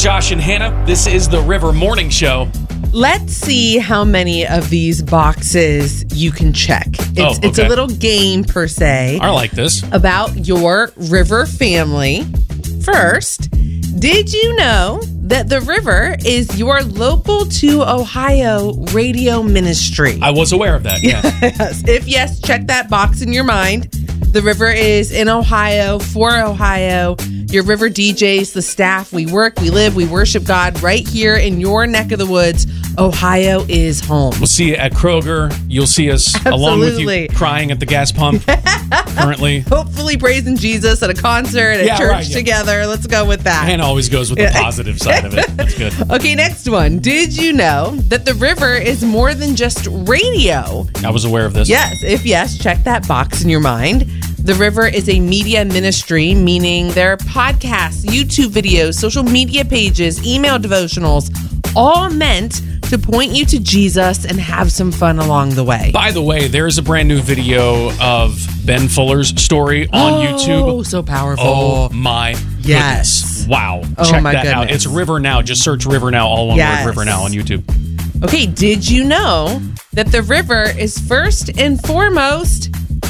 Josh and Hannah. This is the River Morning Show. Let's see how many of these boxes you can check. It's a little game, per se. I like this. About your River family. First, did you know that the River is your local to Ohio radio ministry? I was aware of that, yeah. Yes. If yes, check that box in your mind. The River is in Ohio, for Ohio. Your River DJs, the staff, we work, we live, we worship God right here in your neck of the woods. Ohio is home. We'll see you at Kroger. You'll see us along with you crying at the gas pump currently. Hopefully praising Jesus at a concert, at church together. Let's go with that. Hannah always goes with the positive side of it. That's good. Okay, next one. Did you know that the River is more than just radio? I was aware of this. Yes. If yes, check that box in your mind. The River is a media ministry, meaning there are podcasts, YouTube videos, social media pages, email devotionals, all meant to point you to Jesus and have some fun along the way. By the way, there is a brand new video of Ben Fuller's story on YouTube. Oh, so powerful. Oh, my goodness. Wow. Check that out. It's River Now. Just search River Now, all one word, River Now on YouTube. Okay, did you know that the River is first and foremost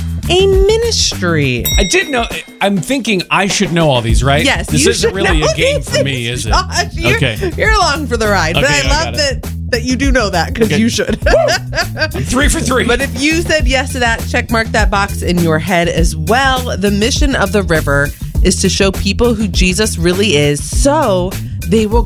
a ministry? I did know. I'm thinking I should know all these, right? Yes. This isn't really a game for me, is it? Josh, you're along for the ride. Okay, but I love that you do know that, because you should. I'm 3 for 3. But if you said yes to that, check mark that box in your head as well. The mission of the River is to show people who Jesus really is, so they will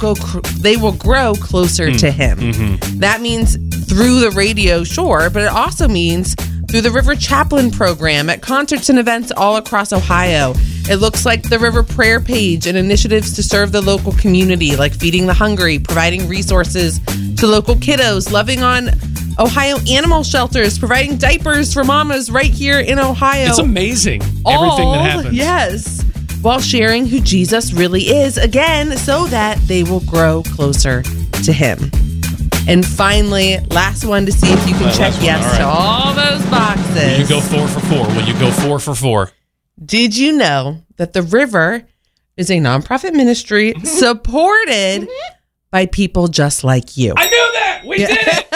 grow closer to him. Mm-hmm. That means through the radio, sure, but it also means through the River Chaplain program at concerts and events all across Ohio. It looks like the River Prayer Page and initiatives to serve the local community, like feeding the hungry, providing resources to local kiddos, loving on Ohio animal shelters, providing diapers for mamas right here in Ohio. It's amazing, everything that happens. Yes, while sharing who Jesus really is, again, so that they will grow closer to him. And finally, last one to see if you can check yes to all those boxes. Will you go 4 for 4? Will you go 4 for 4? Did you know that the River is a nonprofit ministry supported by people just like you? I knew that! We did it!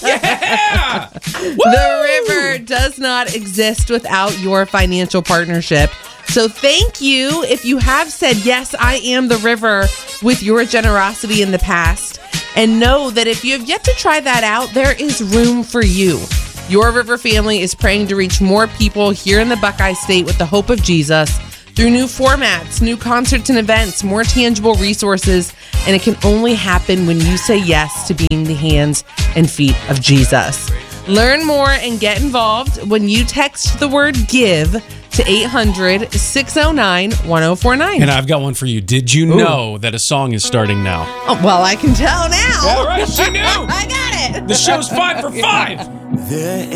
Yeah! The River does not exist without your financial partnership. So thank you if you have said, yes, I am the River with your generosity in the past. And know that if you have yet to try that out, there is room for you. Your River family is praying to reach more people here in the Buckeye State with the hope of Jesus through new formats, new concerts and events, more tangible resources. And it can only happen when you say yes to being the hands and feet of Jesus. Learn more and get involved when you text the word GIVE to 800-609-1049. And I've got one for you. Did you know that a song is starting now? Oh, well, I can tell now. All right, she knew. I got it. The show's 5 for 5.